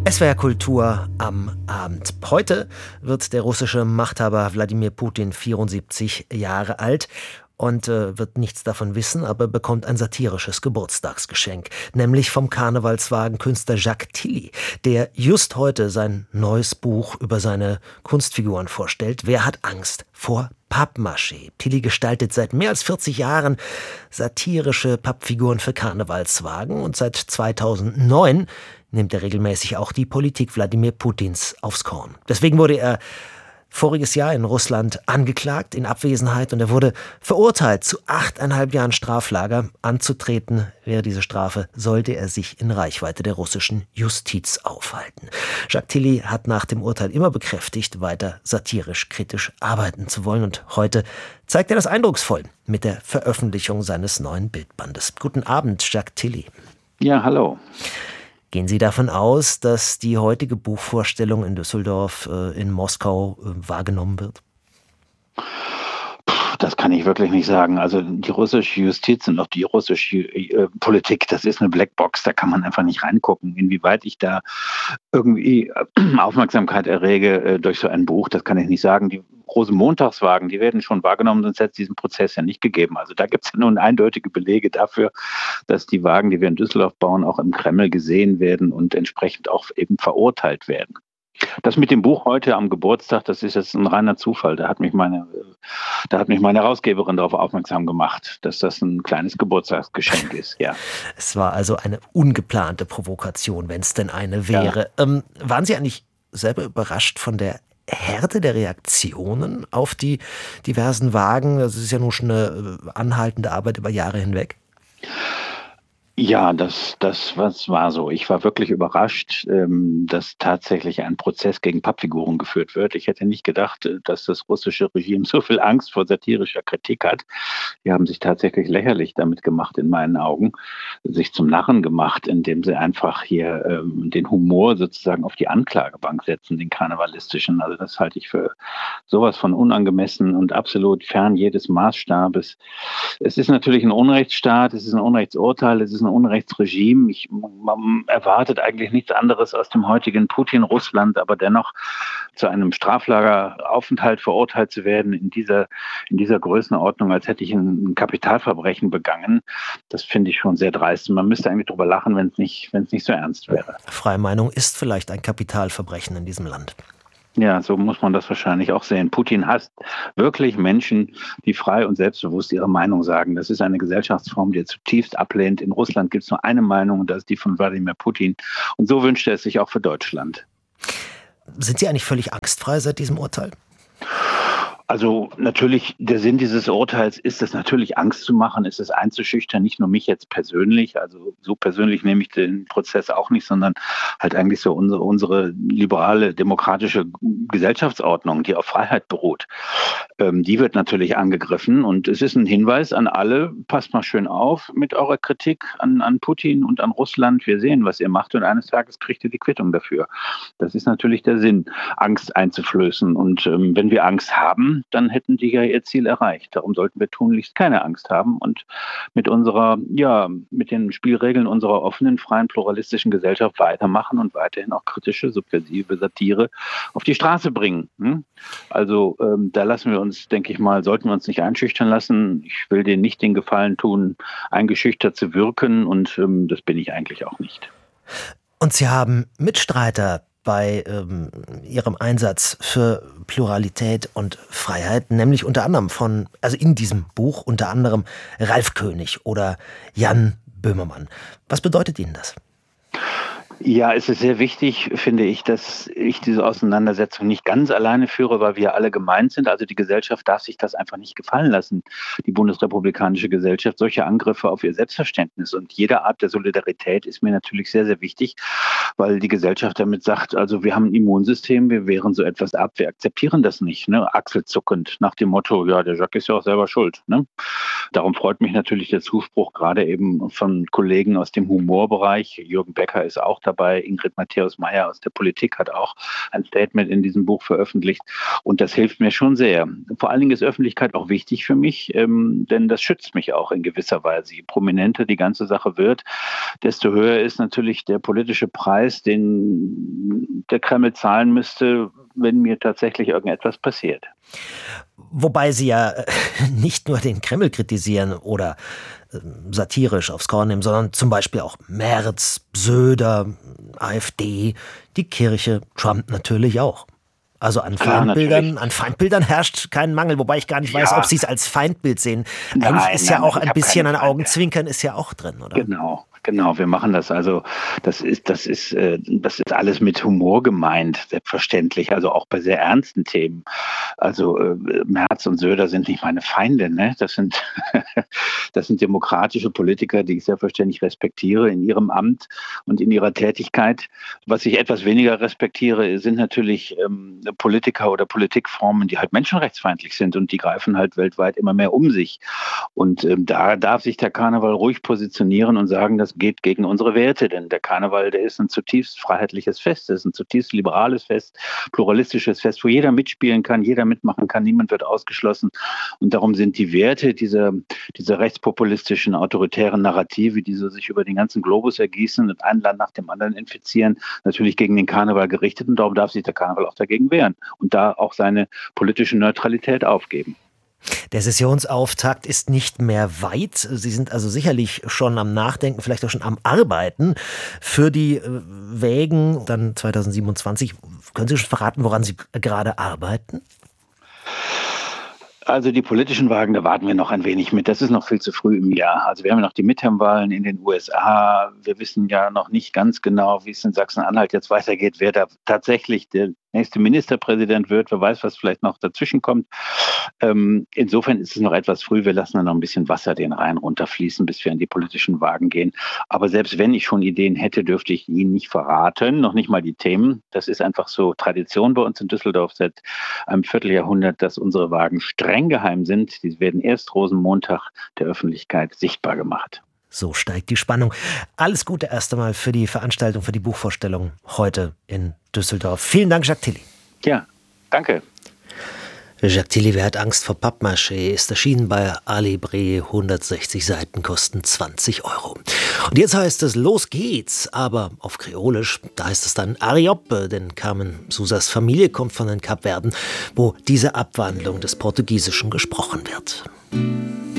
SWR Kultur am Abend. Heute wird der russische Machthaber Wladimir Putin 74 Jahre alt und wird nichts davon wissen, aber bekommt ein satirisches Geburtstagsgeschenk, nämlich vom Karnevalswagen-Künstler Jacques Tilly, der just heute sein neues Buch über seine Kunstfiguren vorstellt. Wer hat Angst vor Pappmaché? Tilly gestaltet seit mehr als 40 Jahren satirische Pappfiguren für Karnevalswagen und seit 2009 nimmt er regelmäßig auch die Politik Wladimir Putins aufs Korn. Deswegen wurde er voriges Jahr in Russland angeklagt in Abwesenheit und er wurde verurteilt zu 8,5 Jahren Straflager. Anzutreten wäre diese Strafe, sollte er sich in Reichweite der russischen Justiz aufhalten. Jacques Tilly hat nach dem Urteil immer bekräftigt, weiter satirisch-kritisch arbeiten zu wollen und heute zeigt er das eindrucksvoll mit der Veröffentlichung seines neuen Bildbandes. Guten Abend, Jacques Tilly. Ja, hallo. Gehen Sie davon aus, dass die heutige Buchvorstellung in Düsseldorf, in Moskau wahrgenommen wird? Das kann ich wirklich nicht sagen. Also die russische Justiz und auch die russische Politik, das ist eine Blackbox, da kann man einfach nicht reingucken. Inwieweit ich da irgendwie Aufmerksamkeit errege durch so ein Buch, das kann ich nicht sagen. Die Rosenmontagswagen, die werden schon wahrgenommen, sonst hätte es diesen Prozess ja nicht gegeben. Also da gibt es ja nun eindeutige Belege dafür, dass die Wagen, die wir in Düsseldorf bauen, auch im Kreml gesehen werden und entsprechend auch eben verurteilt werden. Das mit dem Buch heute am Geburtstag, das ist jetzt ein reiner Zufall. Da hat mich meine Herausgeberin darauf aufmerksam gemacht, dass das ein kleines Geburtstagsgeschenk ist. Ja. Es war also eine ungeplante Provokation, wenn es denn eine wäre. Ja. Waren Sie eigentlich selber überrascht von der Härte der Reaktionen auf die diversen Wagen? Das ist ja nun schon eine anhaltende Arbeit über Jahre hinweg. Ja, das war so. Ich war wirklich überrascht, dass tatsächlich ein Prozess gegen Pappfiguren geführt wird. Ich hätte nicht gedacht, dass das russische Regime so viel Angst vor satirischer Kritik hat. Die haben sich tatsächlich lächerlich damit gemacht, in meinen Augen, sich zum Narren gemacht, indem sie einfach hier den Humor sozusagen auf die Anklagebank setzen, den karnevalistischen. Also das halte ich für sowas von unangemessen und absolut fern jedes Maßstabes. Es ist natürlich ein Unrechtsstaat, es ist ein Unrechtsurteil, es ist ein Unrechtsregime. Man erwartet eigentlich nichts anderes aus dem heutigen Putin-Russland, aber dennoch zu einem Straflageraufenthalt verurteilt zu werden in dieser Größenordnung, als hätte ich ein Kapitalverbrechen begangen, das finde ich schon sehr dreist. Man müsste eigentlich drüber lachen, wenn es nicht so ernst wäre. Freie Meinung ist vielleicht ein Kapitalverbrechen in diesem Land. Ja, so muss man das wahrscheinlich auch sehen. Putin hasst wirklich Menschen, die frei und selbstbewusst ihre Meinung sagen. Das ist eine Gesellschaftsform, die er zutiefst ablehnt. In Russland gibt es nur eine Meinung und das ist die von Wladimir Putin. Und so wünscht er es sich auch für Deutschland. Sind Sie eigentlich völlig angstfrei seit diesem Urteil? Also natürlich, der Sinn dieses Urteils ist es natürlich, Angst zu machen, ist es einzuschüchtern, nicht nur mich jetzt persönlich, also so persönlich nehme ich den Prozess auch nicht, sondern halt eigentlich so unsere liberale, demokratische Gesellschaftsordnung, die auf Freiheit beruht, die wird natürlich angegriffen und es ist ein Hinweis an alle, passt mal schön auf mit eurer Kritik an Putin und an Russland, wir sehen, was ihr macht und eines Tages kriegt ihr die Quittung dafür. Das ist natürlich der Sinn, Angst einzuflößen und wenn wir Angst haben, dann hätten die ja ihr Ziel erreicht. Darum sollten wir tunlichst keine Angst haben und mit den Spielregeln unserer offenen, freien, pluralistischen Gesellschaft weitermachen und weiterhin auch kritische, subversive Satire auf die Straße bringen. Also da lassen wir uns, denke ich mal, sollten wir uns nicht einschüchtern lassen. Ich will denen nicht den Gefallen tun, eingeschüchtert zu wirken und das bin ich eigentlich auch nicht. Und Sie haben Mitstreiter bei Ihrem Einsatz für Pluralität und Freiheit, nämlich unter anderem in diesem Buch unter anderem Ralf König oder Jan Böhmermann. Was bedeutet Ihnen das? Ja, es ist sehr wichtig, finde ich, dass ich diese Auseinandersetzung nicht ganz alleine führe, weil wir alle gemeint sind. Also die Gesellschaft darf sich das einfach nicht gefallen lassen, die bundesrepublikanische Gesellschaft, solche Angriffe auf ihr Selbstverständnis. Und jede Art der Solidarität ist mir natürlich sehr, sehr wichtig, weil die Gesellschaft damit sagt, also wir haben ein Immunsystem, wir wehren so etwas ab, wir akzeptieren das nicht, ne? Achselzuckend nach dem Motto, ja, der Jacques ist ja auch selber schuld. Ne? Darum freut mich natürlich der Zuspruch gerade eben von Kollegen aus dem Humorbereich. Jürgen Becker ist auch dabei, Ingrid Matthäus-Maier aus der Politik hat auch ein Statement in diesem Buch veröffentlicht und das hilft mir schon sehr. Vor allen Dingen ist Öffentlichkeit auch wichtig für mich, denn das schützt mich auch in gewisser Weise. Je prominenter die ganze Sache wird, desto höher ist natürlich der politische Preis Preis, den der Kreml zahlen müsste, wenn mir tatsächlich irgendetwas passiert. Wobei Sie ja nicht nur den Kreml kritisieren oder satirisch aufs Korn nehmen, sondern zum Beispiel auch Merz, Söder, AfD, die Kirche, Trump natürlich auch. Also an Feindbildern herrscht kein Mangel, wobei ich gar nicht weiß, ob Sie es als Feindbild sehen. Eigentlich ist ja auch ein bisschen ein Augenzwinkern ist ja auch drin, oder? Genau, wir machen das. Also das ist alles mit Humor gemeint, selbstverständlich. Also auch bei sehr ernsten Themen. Also Merz und Söder sind nicht meine Feinde, ne? Das sind demokratische Politiker, die ich selbstverständlich respektiere in ihrem Amt und in ihrer Tätigkeit. Was ich etwas weniger respektiere, sind natürlich Politiker oder Politikformen, die halt menschenrechtsfeindlich sind und die greifen halt weltweit immer mehr um sich. Und da darf sich der Karneval ruhig positionieren und sagen, das geht gegen unsere Werte, denn der Karneval, der ist ein zutiefst freiheitliches Fest, das ist ein zutiefst liberales Fest, pluralistisches Fest, wo jeder mitspielen kann, jeder mitmachen kann, niemand wird ausgeschlossen. Und darum sind die Werte dieser rechtspopulistischen, autoritären Narrative, die so sich über den ganzen Globus ergießen und ein Land nach dem anderen infizieren, natürlich gegen den Karneval gerichtet. Und darum darf sich der Karneval auch dagegen wehren und da auch seine politische Neutralität aufgeben. Der Sessionsauftakt ist nicht mehr weit. Sie sind also sicherlich schon am Nachdenken, vielleicht auch schon am Arbeiten für die Wägen dann 2027. Können Sie schon verraten, woran Sie gerade arbeiten? Also die politischen Wagen, da warten wir noch ein wenig mit. Das ist noch viel zu früh im Jahr. Also wir haben ja noch die Midterm-Wahlen in den USA. Wir wissen ja noch nicht ganz genau, wie es in Sachsen-Anhalt jetzt weitergeht, wer da tatsächlich der nächste Ministerpräsident wird. Wer weiß, was vielleicht noch dazwischen kommt. Insofern ist es noch etwas früh. Wir lassen dann noch ein bisschen Wasser den Rhein runterfließen, bis wir in die politischen Wagen gehen. Aber selbst wenn ich schon Ideen hätte, dürfte ich Ihnen nicht verraten, noch nicht mal die Themen. Das ist einfach so Tradition bei uns in Düsseldorf seit einem Vierteljahrhundert, dass unsere Wagen streng geheim sind. Die werden erst Rosenmontag der Öffentlichkeit sichtbar gemacht. So steigt die Spannung. Alles Gute erst einmal für die Veranstaltung, für die Buchvorstellung heute in Düsseldorf. Vielen Dank, Jacques Tilly. Ja, danke. Jacques Tilly, wer hat Angst vor Pappmaché, ist erschienen bei Ali Bre. 160 Seiten kosten 20 €. Und jetzt heißt es, los geht's, aber auf Kreolisch, da heißt es dann Arioppe, denn Carmen Sousas Familie kommt von den Kapverden, wo diese Abwandlung des Portugiesischen gesprochen wird.